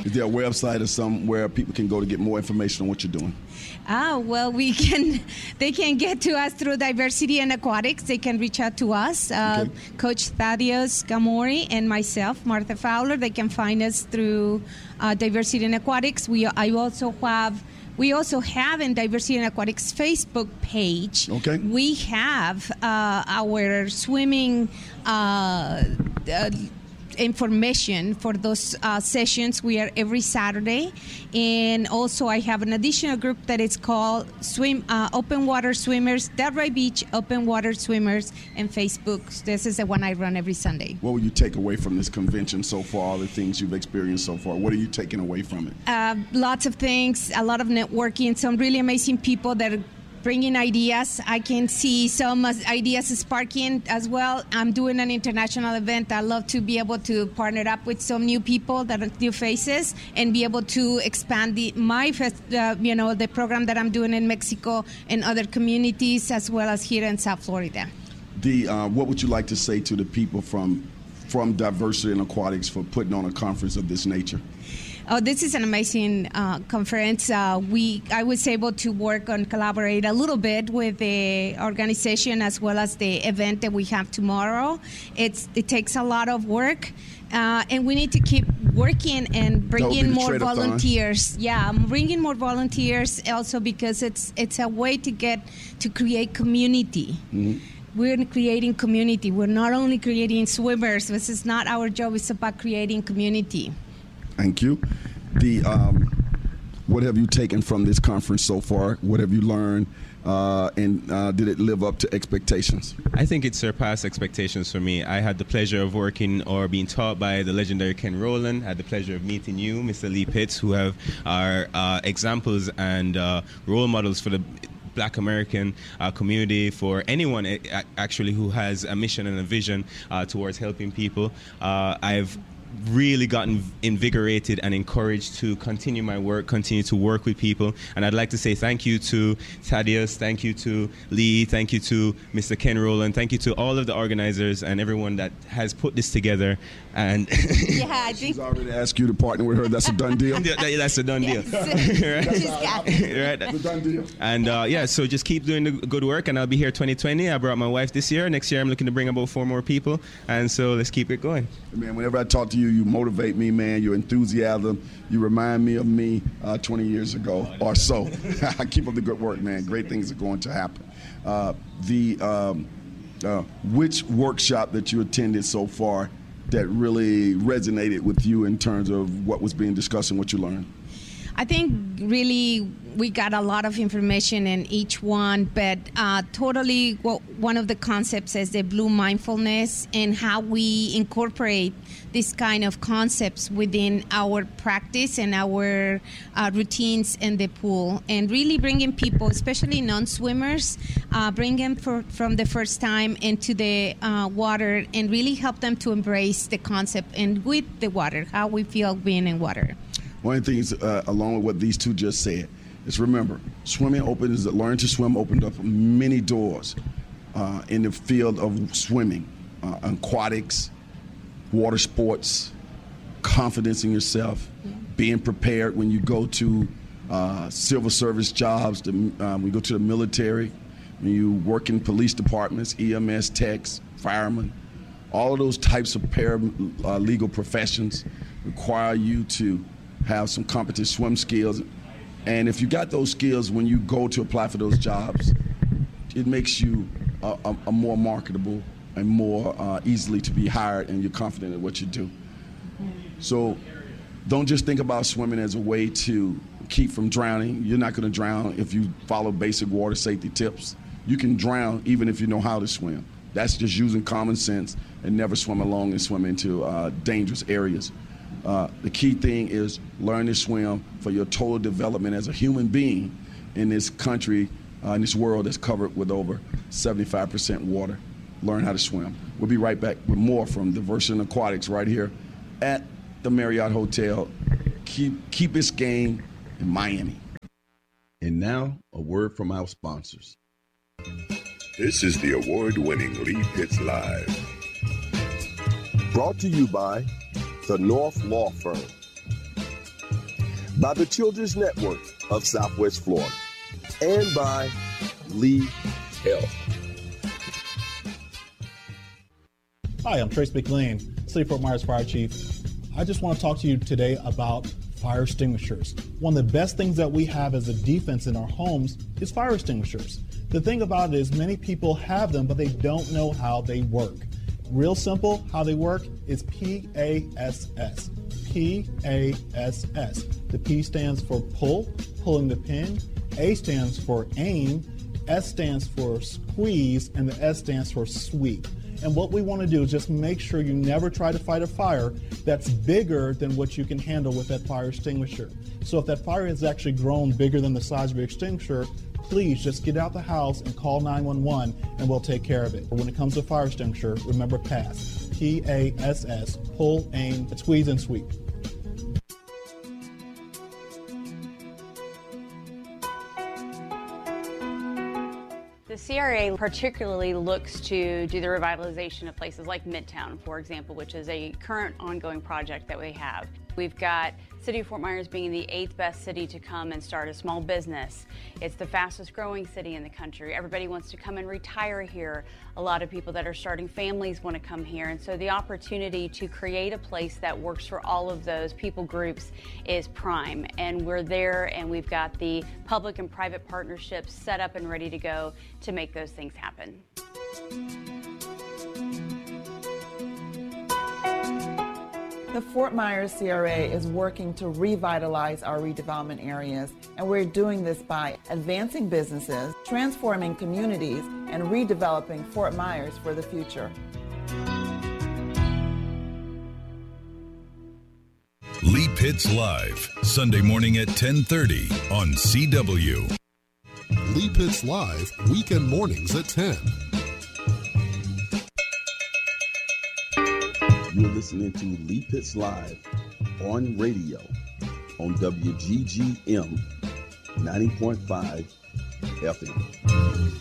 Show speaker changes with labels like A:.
A: Is there a website or somewhere people can go to get more information on what you're doing?
B: Well, they can get to us through Diversity in Aquatics. They can reach out to us, okay. Coach Thaddeus Gamori and myself, Martha Fowler. They can find us through Diversity in Aquatics. We also have in Diversity in Aquatics Facebook page.
A: Okay.
B: We have our swimming information for those sessions. We are every Saturday, and also I have an additional group that is called Open Water Swimmers, Delray Beach Open Water Swimmers, and Facebook. This is the one I run every Sunday.
A: What will you take away from this convention so far, all the things you've experienced so far? What are you taking away from it?
B: Lots of things, a lot of networking, some really amazing people that are bringing ideas. I can see some ideas sparking as well. I'm doing an international event. I love to be able to partner up with some new people, that are new faces, and be able to expand the program that I'm doing in Mexico and other communities, as well as here in South Florida.
A: What would you like to say to the people from Diversity in Aquatics for putting on a conference of this nature?
B: Oh, this is an amazing conference. I was able to collaborate a little bit with the organization as well as the event that we have tomorrow. It takes a lot of work, and we need to keep working and bringing more volunteers. Yeah, I'm bringing more volunteers also because it's a way to create community. Mm-hmm. We're creating community. We're not only creating swimmers. This is not our job. It's about creating community.
A: Thank you. What have you taken from this conference so far? What have you learned? And did it live up to expectations?
C: I think it surpassed expectations for me. I had the pleasure of working or being taught by the legendary Ken Rowland. I had the pleasure of meeting you, Mr. Lee Pitts, who are examples and role models for the Black American community, for anyone actually who has a mission and a vision towards helping people. I've really gotten invigorated and encouraged to continue my work, continue to work with people. And I'd like to say thank you to Thaddeus, thank you to Lee, thank you to Mr. Ken Rowland, thank you to all of the organizers and everyone that has put this together. And
B: yeah, I think
A: she's already asked you to partner with her. That's a done deal.
C: That's a done deal.
A: Right? That's a done deal.
C: And so just keep doing the good work. And I'll be here 2020. I brought my wife this year. Next year, I'm looking to bring about 4 more people. And so let's keep it going.
A: Man, whenever I talk to you, you motivate me, man. Your enthusiasm, you remind me of me 20 years ago or so. Keep up the good work, man. Great things are going to happen. Which workshop that you attended so far that really resonated with you in terms of what was being discussed and what you learned?
B: I think really we got a lot of information in each one, but totally one of the concepts is the blue mindfulness and how we incorporate this kind of concepts within our practice and our routines in the pool, and really bringing people, especially non-swimmers, bring them from the first time into the water and really help them to embrace the concept and with the water, how we feel being in water.
A: One of the things, along with what these two just said, is remember, learning to swim opened up many doors in the field of swimming, aquatics, water sports, confidence in yourself, being prepared when you go to civil service jobs, when you go to the military, when you work in police departments, EMS techs, firemen. All of those types of paralegal professions require you to have some competent swim skills. And if you got those skills when you go to apply for those jobs, it makes you a more marketable and more easily to be hired, and you're confident in what you do. So don't just think about swimming as a way to keep from drowning. You're not going to drown if you follow basic water safety tips. You can drown even if you know how to swim. That's just using common sense and never swim along and swim into dangerous areas. The key thing is learn to swim for your total development as a human being in this country, in this world that's covered with over 75% water. Learn how to swim. We'll be right back with more from Diversity in Aquatics right here at the Marriott Hotel. Keep its game in Miami. And now, a word from our sponsors.
D: This is the award-winning Lee Pitts Live. Brought to you by the North Law Firm.
E: by the Children's Network of Southwest Florida, and by Lee Health.
F: Hi, I'm Trace McLean, City of Fort Myers Fire Chief. I just want to talk to you today about fire extinguishers. One of the best things that we have as a defense in our homes is fire extinguishers. The thing about it is many people have them, but they don't know how they work. Real simple, how they work is PASS. PASS. The P stands for pull, pulling the pin. A stands for aim. S stands for squeeze, and the S stands for sweep. And what we want to do is just make sure you never try to fight a fire that's bigger than what you can handle with that fire extinguisher. So if that fire has actually grown bigger than the size of your extinguisher, please just get out the house and call 911 and we'll take care of it. When it comes to fire extinguisher, remember PASS. PASS, pull, aim, squeeze, and sweep.
G: The CRA particularly looks to do the revitalization of places like Midtown, for example, which is a current ongoing project that we have. We've got City of Fort Myers being the 8th best city to come and start a small business. It's the fastest growing city in the country. Everybody wants to come and retire here. A lot of people that are starting families want to come here. And so the opportunity to create a place that works for all of those people groups is prime. And we're there, and we've got the public and private partnerships set up and ready to go to make those things happen.
H: The Fort Myers CRA is working to revitalize our redevelopment areas, and we're doing this by advancing businesses, transforming communities, and redeveloping Fort Myers for the future.
I: Lee Pitts Live, Sunday morning at 10:30 on CW.
J: Lee Pitts Live, weekend mornings at 10.
A: You're listening to Lee Pitts Live on radio on WGGM 90.5 FM.